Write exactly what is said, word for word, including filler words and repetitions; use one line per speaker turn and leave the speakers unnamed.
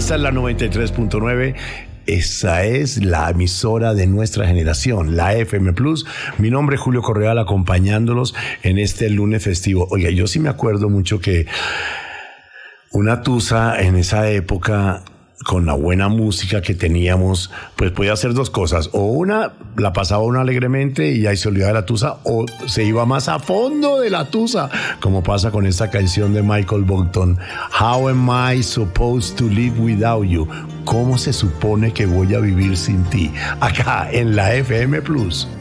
Esa es la noventa y tres punto nueve. Esa es la emisora de nuestra generación, la F M Plus. Mi nombre es Julio Correal, acompañándolos en este lunes festivo. Oiga, yo sí me acuerdo mucho que una tusa en esa época, con la buena música que teníamos, pues podía hacer dos cosas. O una, la pasaba uno alegremente y ahí se olvidaba de la tusa, o se iba más a fondo de la tusa, como pasa con esta canción de Michael Bolton, How Am I Supposed to Live Without You? ¿Cómo se supone que voy a vivir sin ti? Acá en la F M Plus.